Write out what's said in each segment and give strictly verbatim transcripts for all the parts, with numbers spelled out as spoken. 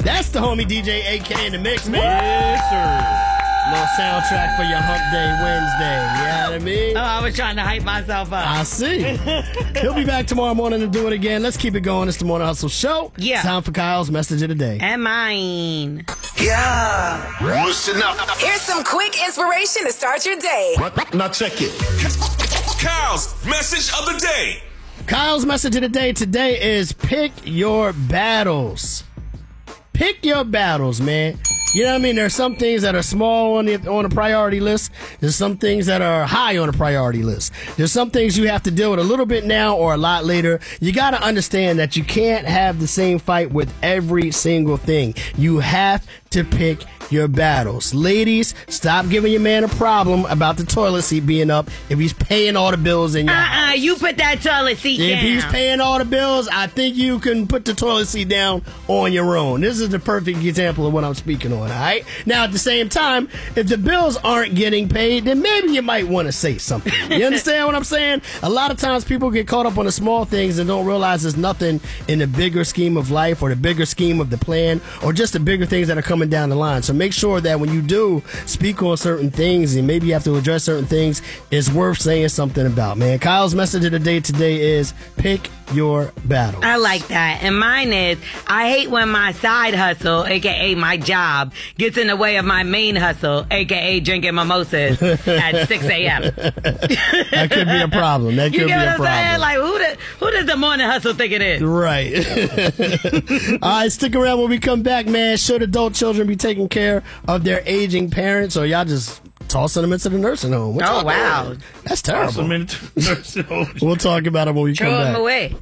That's the homie D J A K in the mix, man. Yes, sir. Little soundtrack for your Hump Day Wednesday. You know what I mean? Oh, I was trying to hype myself up. I see. He'll be back tomorrow morning to do it again. Let's keep it going. It's the Morning Hustle Show. Yeah. Time for Kyle's message of the day. And mine. Yeah. Listen up. Here's some quick inspiration to start your day. Now check it. Kyle's message of the day. Kyle's message of the day today is pick your battles. Pick your battles, man. You know what I mean? There are some things that are small on the on the priority list. There's some things that are high on the priority list. There's some things you have to deal with a little bit now or a lot later. You got to understand that you can't have the same fight with every single thing. You have to pick your battles. Ladies, stop giving your man a problem about the toilet seat being up if he's paying all the bills in your Uh-uh, house. you put that toilet seat If down. he's paying all the bills, I think you can put the toilet seat down on your own. This is the perfect example of what I'm speaking on, all right? Now, at the same time, if the bills aren't getting paid, then maybe you might want to say something. You understand what I'm saying? A lot of times people get caught up on the small things and don't realize there's nothing in the bigger scheme of life or the bigger scheme of the plan or just the bigger things that are coming down the line. So make sure that when you do speak on certain things and maybe you have to address certain things, it's worth saying something about, man. Kyle's message of the day today is pick your battle. I like that. And mine is, I hate when my side hustle, a k a my job, gets in the way of my main hustle, a k a drinking mimosas at six a.m. That could be a problem. That could You be get a what I'm problem. saying? Like, who, the, who does the morning hustle think it is? Right. All right, stick around when we come back, man. Should adult children be taking care of their aging parents, or y'all just tossing them into the nursing home? What Oh, y'all wow. doing? That's Toss terrible. them into the nursing home. We'll talk about it when we Throw come them back. away.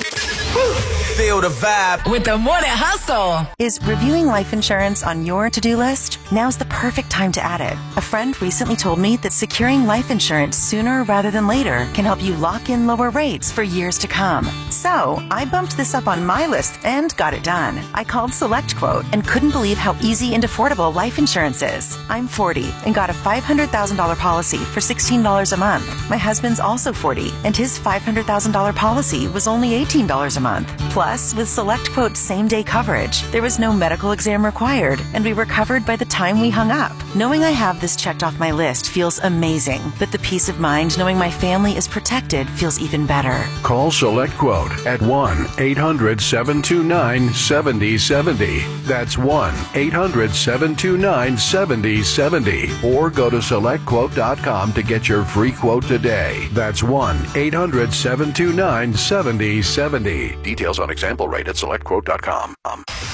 Feel the vibe With the Morning Hustle. Is reviewing life insurance on your to-do list? Now's the perfect time to add it. A friend recently told me that securing life insurance sooner rather than later can help you lock in lower rates for years to come. So, I bumped this up on my list and got it done. I called SelectQuote and couldn't believe how easy and affordable life insurance is. I'm forty and got a five hundred thousand dollars policy for sixteen dollars a month. My husband's also forty and his five hundred thousand dollars policy was only eighteen dollars a month. Plus, with SelectQuote's same-day coverage, there was no medical exam required, and we were covered by the time we hung up. Knowing I have this checked off my list feels amazing, but the peace of mind knowing my family is protected feels even better. Call SelectQuote at one eight hundred seven two nine seven zero seven zero. That's one eight hundred seven two nine seven zero seven zero. Or go to select quote dot com to get your free quote today. That's one eight hundred seven two nine seven zero seven zero. Details on example rate at select quote dot com.